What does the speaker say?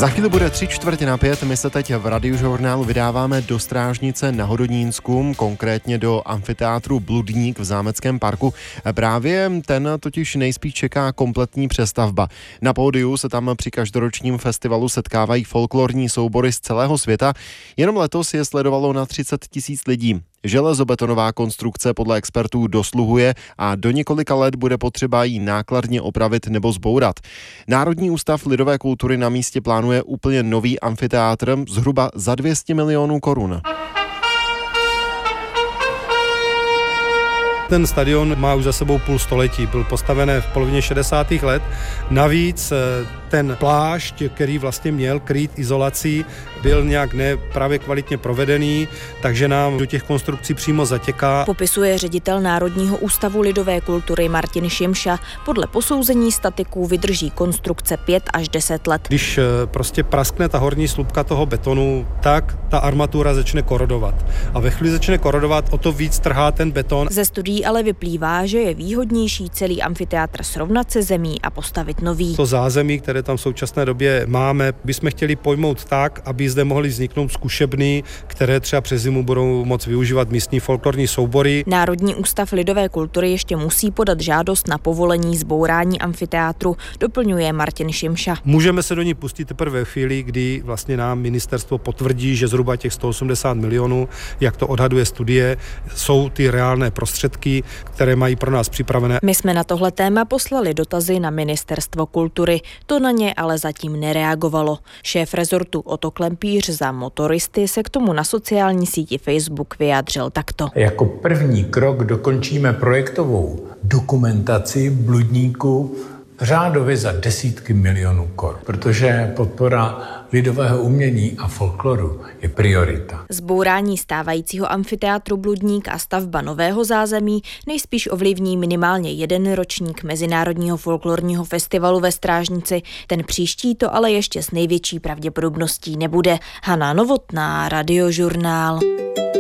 Za chvíli bude 3:45, my se teď v Radiožurnálu vydáváme do Strážnice na Hodonínsku, konkrétně do amfiteátru Bludník v Zámeckém parku. Právě ten totiž nejspíš čeká kompletní přestavba. Na pódiu se tam při každoročním festivalu setkávají folklorní soubory z celého světa. Jenom letos je sledovalo na 30 000 lidí. Železobetonová konstrukce podle expertů dosluhuje a do několika let bude potřeba ji nákladně opravit nebo zbourat. Národní ústav lidové kultury na místě plánuje úplně nový amfiteátr zhruba za 200 milionů korun. Ten stadion má už za sebou půl století, byl postaven v polovině 60. let. Navíc ten plášť, který vlastně měl krýt izolací, byl nějak právě kvalitně provedený, takže nám do těch konstrukcí přímo zatěká. Popisuje ředitel Národního ústavu lidové kultury Martin Šimša. Podle posouzení statiků vydrží konstrukce 5 až 10 let. Když prostě praskne ta horní slupka toho betonu, tak ta armatura začne korodovat. A ve chvíli začne korodovat, o to víc trhá ten beton. Ze studií ale vyplývá, že je výhodnější celý amfiteátr srovnat se zemí a postavit nový. To zázemí, které tam v současné době máme, bychom chtěli pojmout tak, aby zde mohly vzniknout zkušebny, které třeba přes zimu budou moct využívat místní folklorní soubory. Národní ústav lidové kultury ještě musí podat žádost na povolení zbourání amfiteátru, doplňuje Martin Šimša. Můžeme se do ní pustit teprve ve chvíli, kdy vlastně nám ministerstvo potvrdí, že zhruba těch 180 milionů, jak to odhaduje studie, jsou ty reálné prostředky, které mají pro nás připravené. My jsme na tohle téma poslali dotazy na Ministerstvo kultury. To na ně ale zatím nereagovalo. Šéf rezortu Otto Klempíř za motoristy se k tomu na sociální síti Facebook vyjádřil takto. Jako první krok dokončíme projektovou dokumentaci Bludníku řádově za desítky milionů korun, protože podpora lidového umění a folkloru je priorita. Zbourání stávajícího amfiteátru Bludník a stavba nového zázemí nejspíš ovlivní minimálně jeden ročník Mezinárodního folklorního festivalu ve Strážnici. Ten příští to ale ještě s největší pravděpodobností nebude. Hana Novotná, Radiožurnál.